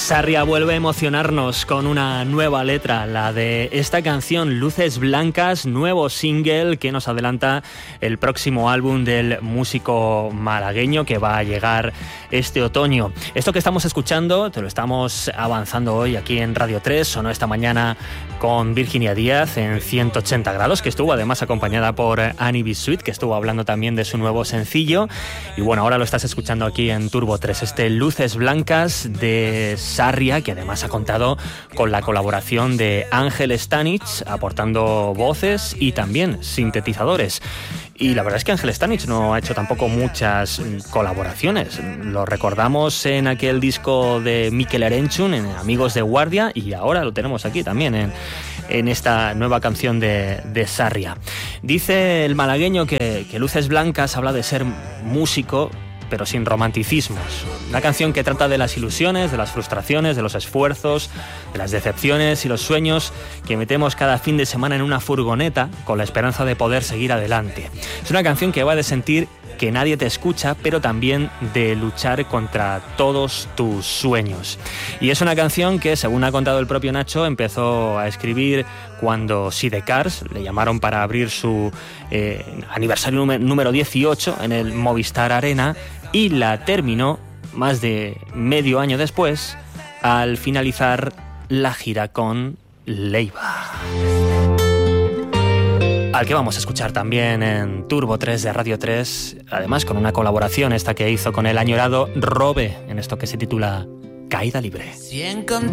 Sarria vuelve a emocionarnos con una nueva letra, la de esta canción, Luces Blancas, nuevo single que nos adelanta el próximo álbum del músico malagueño que va a llegar este otoño. Esto que estamos escuchando, te lo estamos avanzando hoy aquí en Radio 3, sonó esta mañana con Virginia Díaz en 180 grados, que estuvo además acompañada por Annie B. Sweet, que estuvo hablando también de su nuevo sencillo. Y bueno, ahora lo estás escuchando aquí en Turbo 3, este Luces Blancas de Sarria, que además ha contado con la colaboración de Ángel Stanich, aportando voces y también sintetizadores. Y la verdad es que Ángel Stanich no ha hecho tampoco muchas colaboraciones. Lo recordamos en aquel disco de Mikel Erenchun, en Amigos de Guardia, y ahora lo tenemos aquí también en esta nueva canción de Sarria. Dice el malagueño que Luces Blancas habla de ser músico, pero sin romanticismos. Una canción que trata de las ilusiones, de las frustraciones, de los esfuerzos, de las decepciones y los sueños que metemos cada fin de semana en una furgoneta con la esperanza de poder seguir adelante. Es una canción que va de sentir que nadie te escucha, pero también de luchar contra todos tus sueños. Y es una canción que, según ha contado el propio Nacho, empezó a escribir cuando Sidecars le llamaron para abrir su aniversario número 18 en el Movistar Arena, y la terminó más de medio año después al finalizar la gira con Leiva, al que vamos a escuchar también en Turbo 3 de Radio 3, además con una colaboración esta que hizo con el añorado Robe en esto que se titula Caída Libre. Si encontré